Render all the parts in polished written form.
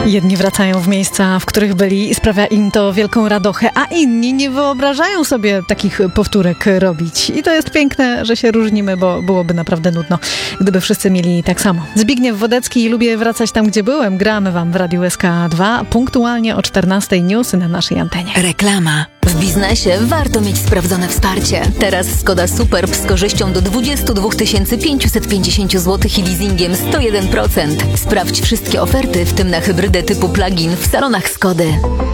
Jedni wracają w miejsca, w których byli i sprawia im to wielką radochę, a inni nie wyobrażają sobie takich powtórek robić. I to jest piękne, że się różnimy, bo byłoby naprawdę nudno, gdyby wszyscy mieli tak samo. Zbigniew Wodecki, lubię wracać tam, gdzie byłem. Gramy wam w Radiu SK2 punktualnie o 14:00 newsy na naszej antenie. Reklama. W biznesie warto mieć sprawdzone wsparcie. Teraz Skoda Superb z korzyścią do 22 550 zł i leasingiem 101%. Sprawdź wszystkie oferty, w tym na hybrydę typu plug-in w salonach Skody.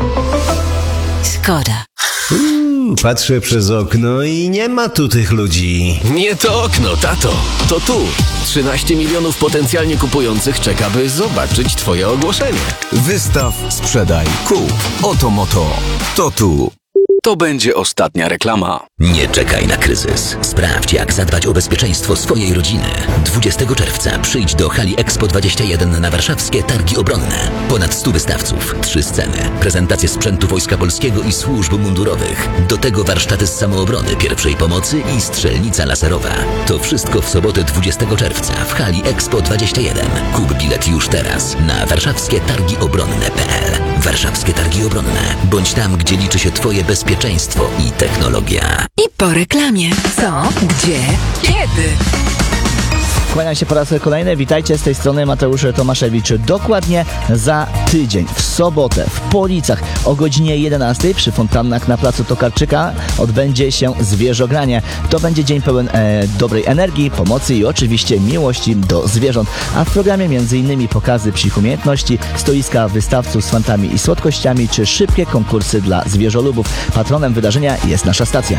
Skoda. Patrzę przez okno i nie ma tu tych ludzi. Nie to okno, tato. To tu. 13 milionów potencjalnie kupujących czeka, by zobaczyć twoje ogłoszenie. Wystaw, sprzedaj, kup. Oto moto. To tu. To będzie ostatnia reklama. Nie czekaj na kryzys. Sprawdź, jak zadbać o bezpieczeństwo swojej rodziny. 20 czerwca przyjdź do hali Expo 21 na warszawskie Targi Obronne. Ponad 100 wystawców, 3 sceny, prezentacje sprzętu Wojska Polskiego i służb mundurowych. Do tego warsztaty z samoobrony, pierwszej pomocy i strzelnica laserowa. To wszystko w sobotę 20 czerwca w hali Expo 21. Kup bilet już teraz na warszawskietargiobronne.pl. Warszawskie Targi Obronne. Bądź tam, gdzie liczy się twoje bezpieczeństwo i technologia. I po reklamie. Co? Gdzie? Kiedy? Kłaniam się po raz kolejny. Witajcie, z tej strony Mateusz Tomaszewicz. Dokładnie za tydzień, w sobotę, w Policach o godzinie 11:00 przy fontannach na placu Tokarczyka odbędzie się zwierzogranie. To będzie dzień pełen dobrej energii, pomocy i oczywiście miłości do zwierząt. A w programie m.in. pokazy psich umiejętności, stoiska wystawców z fantami i słodkościami, czy szybkie konkursy dla zwierzolubów. Patronem wydarzenia jest nasza stacja.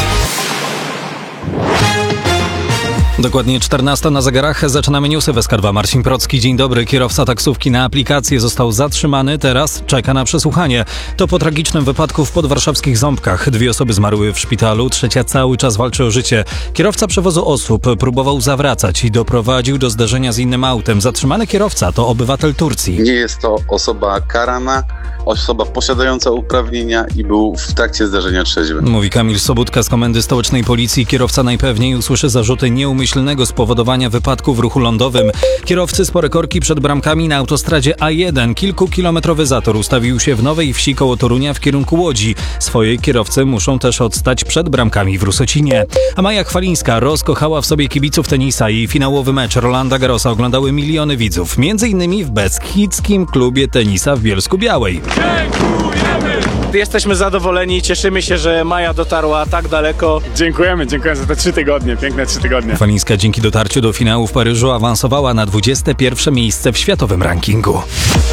Dokładnie 14:00 na zegarach. Zaczynamy newsy w SK2. Marcin Procki, dzień dobry. Kierowca taksówki na aplikację został zatrzymany, teraz czeka na przesłuchanie. To po tragicznym wypadku w podwarszawskich Ząbkach. 2 osoby zmarły w szpitalu, 3 cały czas walczy o życie. Kierowca przewozu osób próbował zawracać i doprowadził do zderzenia z innym autem. Zatrzymany kierowca to obywatel Turcji. Nie jest to osoba karana, osoba posiadająca uprawnienia i był w trakcie zdarzenia trzeźwy. Mówi Kamil Sobudka z Komendy Stołecznej Policji. Kierowca najpewniej usłyszy zarzuty nieumyślnego spowodowania wypadku w ruchu lądowym. Kierowcy spore korki przed bramkami na autostradzie A1. Kilkukilometrowy zator ustawił się w Nowej Wsi koło Torunia w kierunku Łodzi. Swoje kierowcy muszą też odstać przed bramkami w Rusocinie. A Maja Chwalińska rozkochała w sobie kibiców tenisa i finałowy mecz Rolanda Garrosa oglądały miliony widzów. Między innymi w beskidzkim klubie tenisa w Bielsku-Białej. Dziękujemy! Jesteśmy zadowoleni i cieszymy się, że Maja dotarła tak daleko. Dziękujemy za te 3 tygodnie, piękne 3 tygodnie. Chwalińska dzięki dotarciu do finału w Paryżu awansowała na 21. miejsce w światowym rankingu.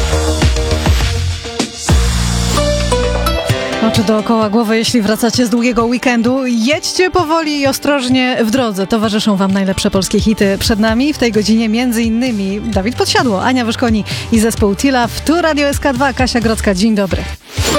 Oczy dookoła głowy, jeśli wracacie z długiego weekendu. Jedźcie powoli i ostrożnie w drodze. Towarzyszą wam najlepsze polskie hity przed nami. W tej godzinie m.in. Dawid Podsiadło, Ania Wyszkoni i zespół Tilaw. Tu Radio SK2, Kasia Grodzka. Dzień dobry.